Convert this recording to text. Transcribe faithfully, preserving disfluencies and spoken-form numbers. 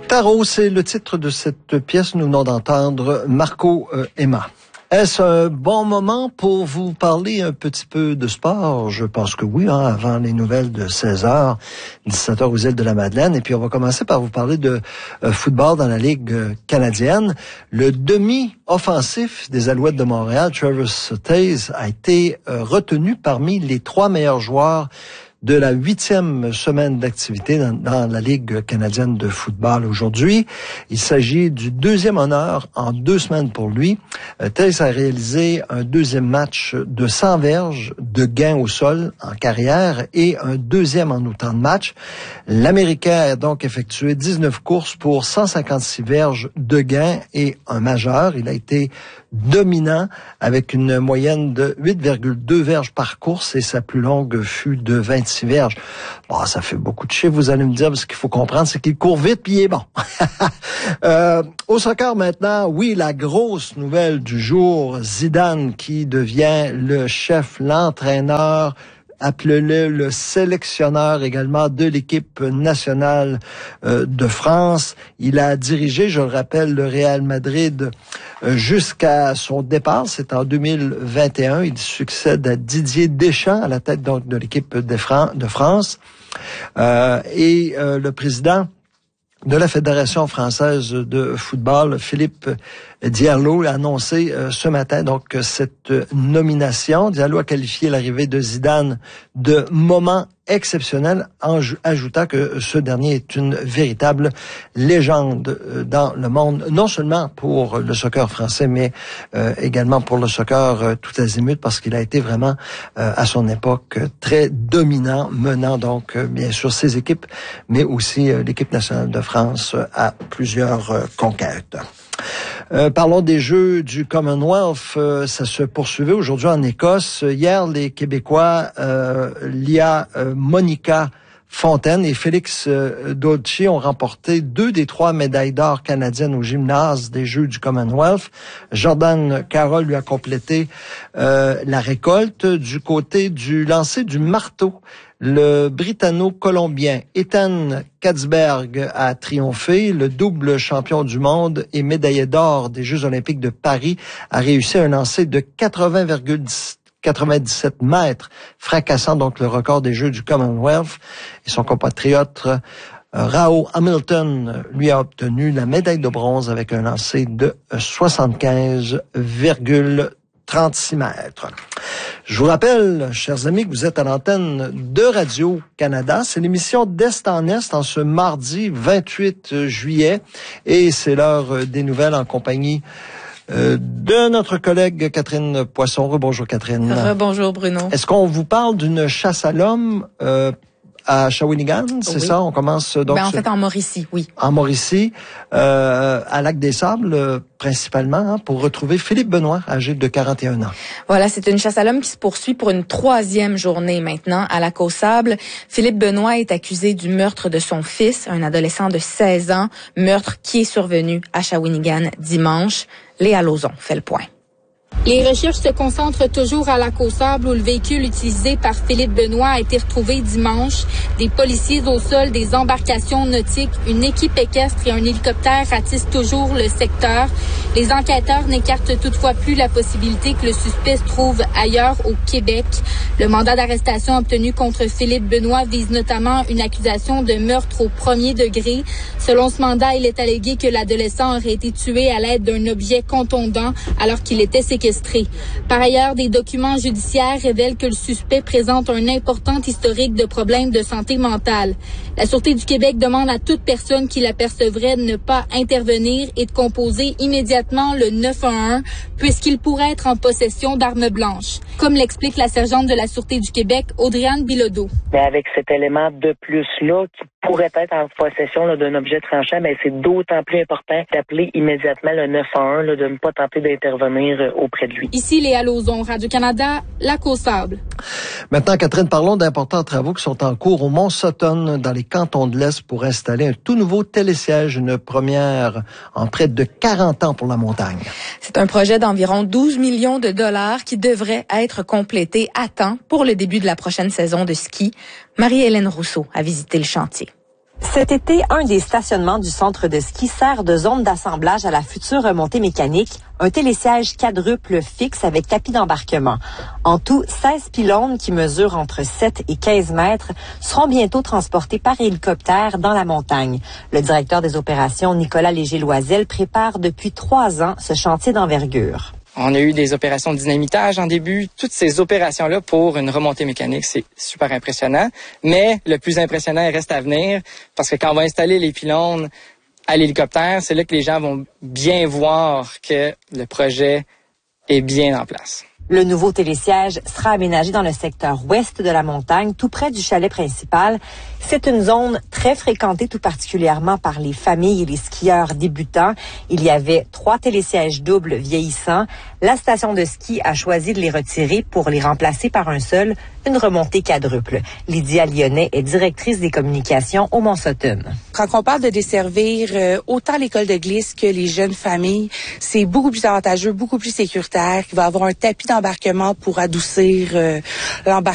Tarot, c'est le titre de cette pièce. Nous venons d'entendre Marco euh, Emma. Est-ce un bon moment pour vous parler un petit peu de sport? Je pense que oui, hein, avant les nouvelles de seize heures, dix-sept heures aux îles de la Madeleine. Et puis, on va commencer par vous parler de euh, football dans la Ligue euh, canadienne. Le demi-offensif des Alouettes de Montréal, Travis Toews, a été euh, retenu parmi les trois meilleurs joueurs de la huitième semaine d'activité dans, dans la Ligue canadienne de football aujourd'hui. Il s'agit du deuxième honneur en deux semaines pour lui. Euh, Toews a réalisé un deuxième match de cent verges de gains au sol en carrière et un deuxième en autant de matchs. L'Américain a donc effectué dix-neuf courses pour cent cinquante-six verges de gains et un majeur. Il a été dominant avec une moyenne de huit virgule deux verges par course et sa plus longue fut de vingt-six verges. Bon, ça fait beaucoup de chiffres, vous allez me dire, parce qu'il faut comprendre, c'est qu'il court vite puis il est bon. euh, au soccer maintenant, oui, la grosse nouvelle du jour, Zidane qui devient le chef, l'entraîneur, appelez-le le sélectionneur également de l'équipe nationale euh, de France. Il a dirigé, je le rappelle, le Real Madrid euh, jusqu'à son départ. C'est en deux mille vingt et un. Il succède à Didier Deschamps à la tête donc de l'équipe de, Fran- de France. Euh, et euh, le président de la Fédération française de football, Philippe Diallo, a annoncé euh, ce matin donc cette nomination. Diallo a qualifié l'arrivée de Zidane de moment exceptionnel, en ajoutant que ce dernier est une véritable légende dans le monde, non seulement pour le soccer français, mais euh, également pour le soccer euh, tout azimut, parce qu'il a été vraiment, euh, à son époque, très dominant, menant donc, euh, bien sûr, ses équipes, mais aussi euh, l'équipe nationale de France à plusieurs euh, conquêtes. Euh, parlons des Jeux du Commonwealth. Euh, ça se poursuivait aujourd'hui en Écosse. Hier, les Québécois, euh, Lia euh, Monica Fontaine et Félix euh, Dolci ont remporté deux des trois médailles d'or canadiennes au gymnase des Jeux du Commonwealth. Jordan Carroll lui a complété euh, la récolte. Du côté du lancer du marteau, le Britanno-Colombien Ethan Katzberg a triomphé. Le double champion du monde et médaillé d'or des Jeux olympiques de Paris a réussi un lancer de quatre-vingts virgule quatre-vingt-dix-sept mètres, fracassant donc le record des Jeux du Commonwealth. Et son compatriote euh, Rao Hamilton lui a obtenu la médaille de bronze avec un lancer de soixante-quinze virgule trente-six mètres. Je vous rappelle, chers amis, que vous êtes à l'antenne de Radio-Canada. C'est l'émission d'Est en Est en ce mardi vingt-huit juillet. Et c'est l'heure des nouvelles en compagnie euh, de notre collègue Catherine Poisson. Rebonjour Catherine. Rebonjour Bruno. Est-ce qu'on vous parle d'une chasse à l'homme euh, à Shawinigan, c'est oui. ça? On commence donc... Ben, en fait, en Mauricie, oui. En Mauricie, euh, à Lac-des-Sables, euh, principalement, hein, pour retrouver Philippe Benoît, âgé de quarante et un ans. Voilà, c'est une chasse à l'homme qui se poursuit pour une troisième journée maintenant à Lac-aux-Sables. Philippe Benoît est accusé du meurtre de son fils, un adolescent de seize ans, meurtre qui est survenu à Shawinigan dimanche. Léa Lauzon fait le point. Les recherches se concentrent toujours à Lac-aux-Sables où le véhicule utilisé par Philippe Benoît a été retrouvé dimanche. Des policiers au sol, des embarcations nautiques, une équipe équestre et un hélicoptère ratissent toujours le secteur. Les enquêteurs n'écartent toutefois plus la possibilité que le suspect se trouve ailleurs au Québec. Le mandat d'arrestation obtenu contre Philippe Benoît vise notamment une accusation de meurtre au premier degré. Selon ce mandat, il est allégué que l'adolescent aurait été tué à l'aide d'un objet contondant alors qu'il était séquestré. Par ailleurs, des documents judiciaires révèlent que le suspect présente un important historique de problèmes de santé mentale. La Sûreté du Québec demande à toute personne qui l'apercevrait de ne pas intervenir et de composer immédiatement le neuf un un puisqu'il pourrait être en possession d'armes blanches. Comme l'explique la sergente de la Sûreté du Québec, Audrey-Anne Bilodeau. Mais avec cet élément de plus-là qui pourrait être en possession là, d'un objet tranchant, mais c'est d'autant plus important d'appeler immédiatement le neuf un un, là, de ne pas tenter d'intervenir euh, auprès de lui. Ici, Léa Lauzon, Radio-Canada, Lac-aux-Sables. Maintenant, Catherine, parlons d'importants travaux qui sont en cours au Mont-Sutton, dans les cantons de l'Est, pour installer un tout nouveau télésiège, une première en près de quarante ans pour la montagne. C'est un projet d'environ douze millions de dollars qui devrait être complété à temps pour le début de la prochaine saison de ski. Marie-Hélène Rousseau a visité le chantier. Cet été, un des stationnements du centre de ski sert de zone d'assemblage à la future remontée mécanique, un télésiège quadruple fixe avec tapis d'embarquement. En tout, seize pylônes qui mesurent entre sept et quinze mètres seront bientôt transportés par hélicoptère dans la montagne. Le directeur des opérations, Nicolas Léger-Loisel, prépare depuis trois ans ce chantier d'envergure. On a eu des opérations de dynamitage en début. Toutes ces opérations-là pour une remontée mécanique, c'est super impressionnant. Mais le plus impressionnant il reste à venir parce que quand on va installer les pylônes à l'hélicoptère, c'est là que les gens vont bien voir que le projet est bien en place. Le nouveau télésiège sera aménagé dans le secteur ouest de la montagne, tout près du chalet principal. C'est une zone très fréquentée, tout particulièrement par les familles et les skieurs débutants. Il y avait trois télésièges doubles vieillissants. La station de ski a choisi de les retirer pour les remplacer par un seul, une remontée quadruple. Lydia Lyonnais est directrice des communications au Mont-Sutton. Quand on parle de desservir euh, autant l'école de glisse que les jeunes familles, c'est beaucoup plus avantageux, beaucoup plus sécuritaire. Il va y avoir un tapis d'embarquement pour adoucir euh, l'embarquement.